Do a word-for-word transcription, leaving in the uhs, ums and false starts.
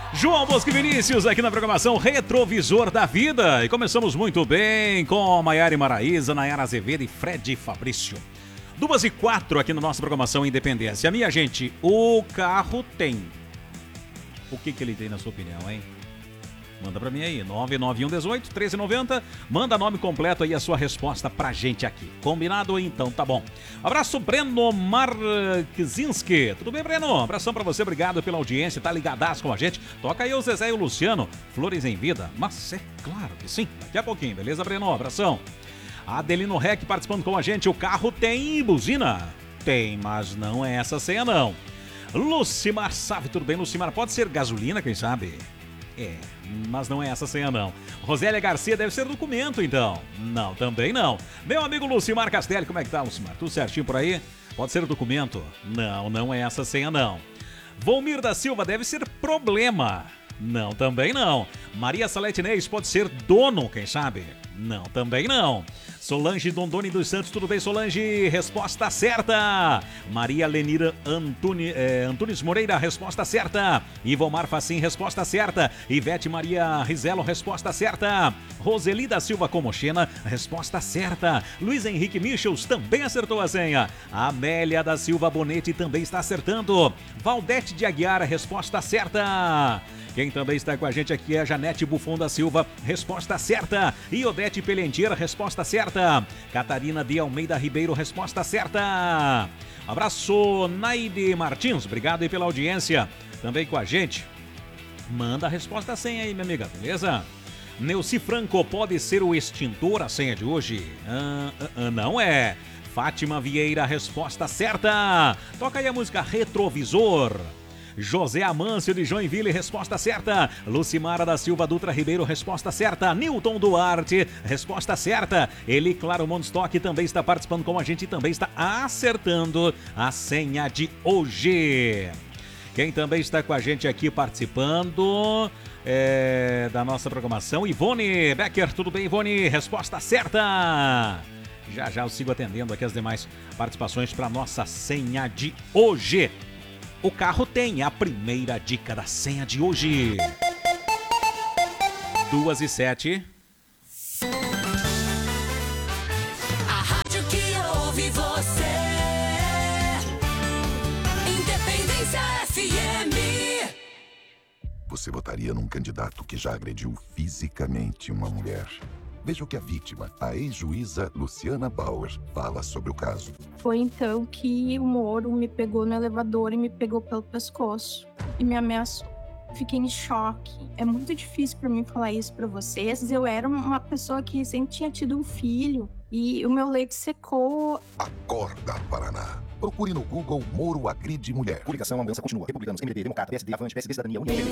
João Bosco e Vinícius aqui na programação Retrovisor da Vida. E começamos muito bem com Maiara e Maraísa, Nayara Azevedo e Fred Fabrício. Duas e quatro aqui na nossa programação Independência. Minha gente, o carro tem. O que que ele tem na sua opinião, hein? Manda pra mim aí, nove nove um um oito, treze noventa. Manda nome completo aí a sua resposta pra gente aqui. Combinado? Então tá bom. Abraço, Breno Markzinski. Tudo bem, Breno? Abração pra você, obrigado pela audiência, tá ligadaço com a gente. Toca aí o Zezé e o Luciano, Flores em Vida. Mas é claro que sim, daqui a pouquinho, beleza, Breno? Abração. Adelino Rec participando com a gente. O carro tem buzina? Tem, mas não é essa senha não. Lucimar sabe, tudo bem, Lucimar? Pode ser gasolina, quem sabe? É, mas não é essa senha não. Rosélia Garcia deve ser documento então. Não, também não. Meu amigo Lucimar Castelli, como é que tá, Lucimar? Tudo certinho por aí? Pode ser documento? Não, não é essa senha não. Volmir da Silva deve ser problema. Não, também não. Maria Salete Neis pode ser dono, quem sabe? Não, também não. Solange Dondoni dos Santos, tudo bem, Solange? Resposta certa. Maria Lenira Antuni, eh, Antunes Moreira, resposta certa. Ivomar Facim, resposta certa. Ivete Maria Rizelo, resposta certa. Roseli da Silva Comochena, resposta certa. Luiz Henrique Michels também acertou a senha. Amélia da Silva Bonete também está acertando. Valdete de Aguiar, resposta certa. Quem também está com a gente aqui é a Janete Buffon da Silva, resposta certa. E Odete Pelentier, resposta certa. Catarina de Almeida Ribeiro, resposta certa. Abraço, Naide Martins, obrigado aí pela audiência. Também com a gente. Manda a resposta senha aí, minha amiga, beleza? Neuci Franco, pode ser o extintor a senha de hoje? Ah, ah, ah, não é. Fátima Vieira, resposta certa. Toca aí a música Retrovisor. José Amâncio de Joinville, resposta certa. Lucimara da Silva Dutra Ribeiro, resposta certa. Newton Duarte, resposta certa. Eli Claro Mondstock também está participando com a gente e também está acertando a senha de hoje. Quem também está com a gente aqui participando é, da nossa programação, Ivone Becker, tudo bem, Ivone? Resposta certa. Já já eu sigo atendendo aqui as demais participações para nossa senha de hoje. O carro tem a primeira dica da senha de hoje. Duas e sete. A rádio que ouve você. Independência F M. Você votaria num candidato que já agrediu fisicamente uma mulher? Veja o que a vítima, a ex-juíza Luciana Bauer, fala sobre o caso. Foi então que o Moro me pegou no elevador e me pegou pelo pescoço e me ameaçou. Fiquei em choque. É muito difícil para mim falar isso para vocês. Eu era uma pessoa que sempre tinha tido um filho e o meu leite secou. Acorda, Paraná. Procure no Google Moro agride mulher. Coligação, a mudança continua. Republicanos, M D B, Democrata, P S D, Avante, P S D, Cidadania, União.